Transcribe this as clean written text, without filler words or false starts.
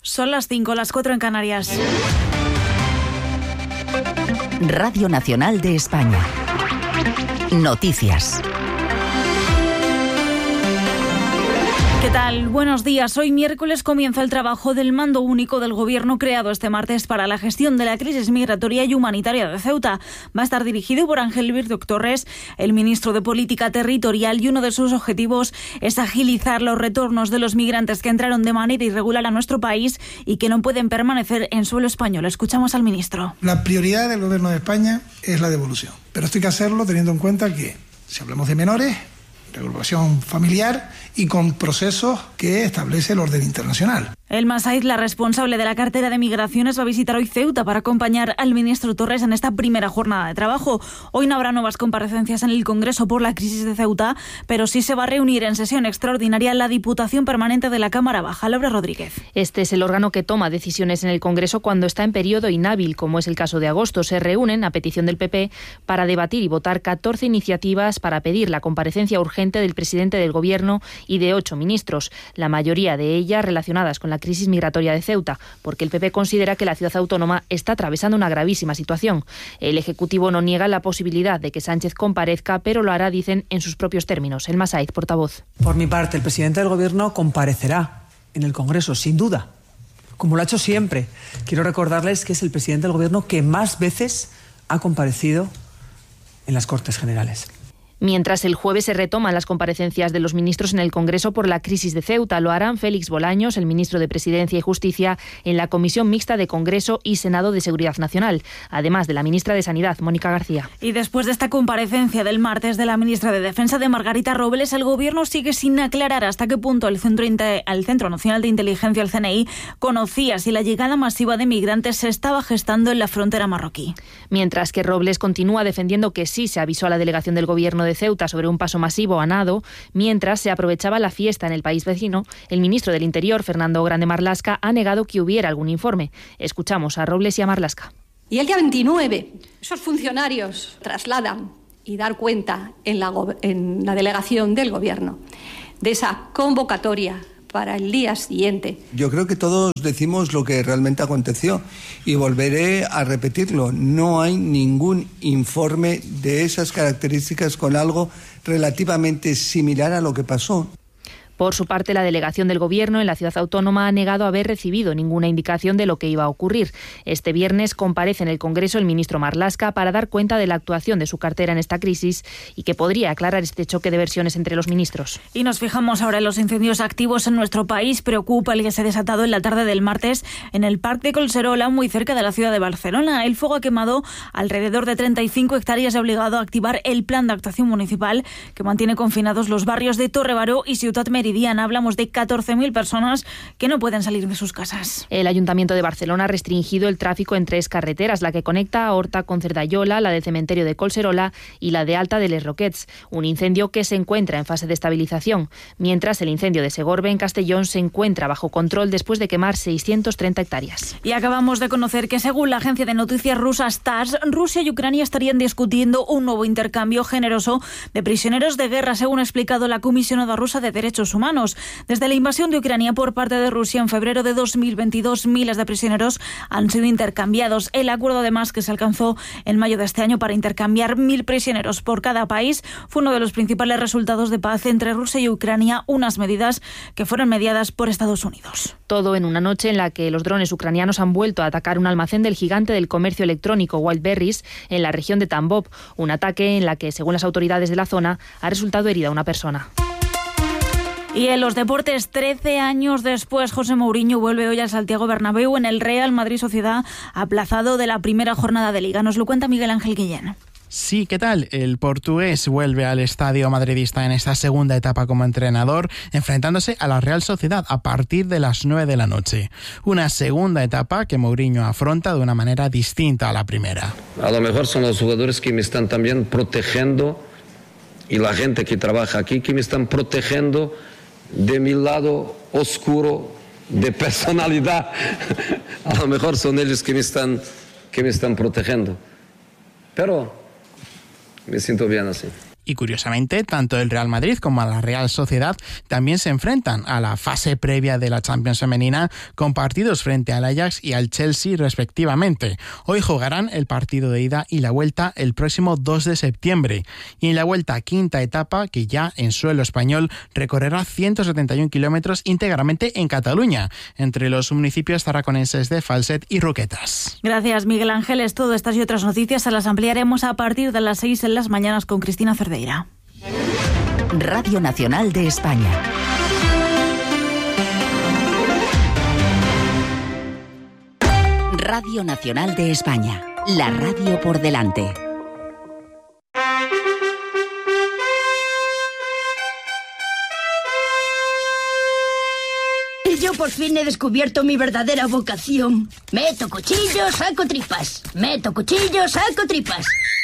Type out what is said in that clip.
Son las 5, las 4 en Canarias. Radio Nacional de España. Noticias. ¿Qué tal? Buenos días. Hoy miércoles comienza el trabajo del mando único del Gobierno creado este martes para la gestión de la crisis migratoria y humanitaria de Ceuta. Va a estar dirigido por Ángel Virtuc Torres, el ministro de Política Territorial, y uno de sus objetivos es agilizar los retornos de los migrantes que entraron de manera irregular a nuestro país y que no pueden permanecer en suelo español. Escuchamos al ministro. La prioridad del Gobierno de España es la devolución, pero esto hay que hacerlo teniendo en cuenta que, si hablamos de menores, regulación familiar y con procesos que establece el orden internacional. Elma Saiz, la responsable de la cartera de Migraciones, va a visitar hoy Ceuta para acompañar al ministro Torres en esta primera jornada de trabajo. Hoy no habrá nuevas comparecencias en el Congreso por la crisis de Ceuta, pero sí se va a reunir en sesión extraordinaria la Diputación Permanente de la Cámara Baja. Laura Rodríguez. Este es el órgano que toma decisiones en el Congreso cuando está en periodo inhábil, como es el caso de agosto. Se reúnen, a petición del PP, para debatir y votar 14 iniciativas para pedir la comparecencia urgente del presidente del Gobierno y de 8 ministros, la mayoría de ellas relacionadas con la crisis migratoria de Ceuta, porque el PP considera que la ciudad autónoma está atravesando una gravísima situación. El Ejecutivo no niega la posibilidad de que Sánchez comparezca, pero lo hará, dicen, en sus propios términos. Elma Saiz, portavoz. Por mi parte, el presidente del Gobierno comparecerá en el Congreso, sin duda, como lo ha hecho siempre. Quiero recordarles que es el presidente del Gobierno que más veces ha comparecido en las Cortes Generales. Mientras el jueves se retoman las comparecencias de los ministros en el Congreso por la crisis de Ceuta, lo harán Félix Bolaños, el ministro de Presidencia y Justicia, en la Comisión Mixta de Congreso y Senado de Seguridad Nacional, además de la ministra de Sanidad, Mónica García. Y después de esta comparecencia del martes de la ministra de Defensa, de Margarita Robles, el Gobierno sigue sin aclarar hasta qué punto el Centro Nacional de Inteligencia, el CNI, conocía si la llegada masiva de migrantes se estaba gestando en la frontera marroquí. Mientras que Robles continúa defendiendo que sí se avisó a la delegación del Gobierno de Ceuta sobre un paso masivo a nado, mientras se aprovechaba la fiesta en el país vecino, el ministro del Interior, Fernando Grande Marlaska, ha negado que hubiera algún informe. Escuchamos a Robles y a Marlaska. Y el día 29, esos funcionarios trasladan y dar cuenta en la delegación del Gobierno de esa convocatoria para el día siguiente. Yo creo que todos decimos lo que realmente aconteció y volveré a repetirlo. No hay ningún informe de esas características con algo relativamente similar a lo que pasó. Por su parte, la delegación del Gobierno en la ciudad autónoma ha negado haber recibido ninguna indicación de lo que iba a ocurrir. Este viernes comparece en el Congreso el ministro Marlaska para dar cuenta de la actuación de su cartera en esta crisis y que podría aclarar este choque de versiones entre los ministros. Y nos fijamos ahora en los incendios activos en nuestro país. Preocupa el que se ha desatado en la tarde del martes en el Parc de Collserola, muy cerca de la ciudad de Barcelona. El fuego ha quemado alrededor de 35 hectáreas y ha obligado a activar el plan de actuación municipal que mantiene confinados los barrios de Torre Baró y Ciutat Meridiana. Hablamos de 14.000 personas que no pueden salir de sus casas. El Ayuntamiento de Barcelona ha restringido el tráfico en 3 carreteras, la que conecta a Horta con Cerdayola, la del cementerio de Collserola y la de Alta de les Roquets, un incendio que se encuentra en fase de estabilización, mientras el incendio de Segorbe, en Castellón, se encuentra bajo control después de quemar 630 hectáreas. Y acabamos de conocer que, según la agencia de noticias rusa TASS, Rusia y Ucrania estarían discutiendo un nuevo intercambio generoso de prisioneros de guerra, según ha explicado la comisionada rusa de Derechos Humanos. Desde la invasión de Ucrania por parte de Rusia en febrero de 2022, miles de prisioneros han sido intercambiados. El acuerdo, además, que se alcanzó en mayo de este año para intercambiar 1.000 prisioneros por cada país fue uno de los principales resultados de paz entre Rusia y Ucrania, unas medidas que fueron mediadas por Estados Unidos. Todo en una noche en la que los drones ucranianos han vuelto a atacar un almacén del gigante del comercio electrónico Wildberries en la región de Tambov, un ataque en la que, según las autoridades de la zona, ha resultado herida una persona. Y en los deportes, 13 años después, José Mourinho vuelve hoy al Santiago Bernabéu en el Real Madrid Sociedad, aplazado de la primera jornada de Liga. Nos lo cuenta Miguel Ángel Guillén. Sí, ¿qué tal? El portugués vuelve al estadio madridista en esta segunda etapa como entrenador, enfrentándose a la Real Sociedad a partir de las 9 de la noche. Una segunda etapa que Mourinho afronta de una manera distinta a la primera. A lo mejor son los jugadores que me están también protegiendo y la gente que trabaja aquí que me están protegiendo de mi lado oscuro de personalidad. A lo mejor son ellos que me están protegiendo. Pero me siento bien así. Y curiosamente, tanto el Real Madrid como la Real Sociedad también se enfrentan a la fase previa de la Champions femenina con partidos frente al Ajax y al Chelsea respectivamente. Hoy jugarán el partido de ida y la vuelta el próximo 2 de septiembre. Y en la vuelta, quinta etapa, que ya en suelo español recorrerá 171 kilómetros íntegramente en Cataluña, entre los municipios tarraconenses de Falset y Roquetas. Gracias, Miguel Ángeles. Todas estas y otras noticias se las ampliaremos a partir de las 6 en las mañanas con Cristina Cerdeira. Radio Nacional de España. Radio Nacional de España. La radio por delante. Yo por fin he descubierto mi verdadera vocación. Meto cuchillo, saco tripas. Meto cuchillo, saco tripas.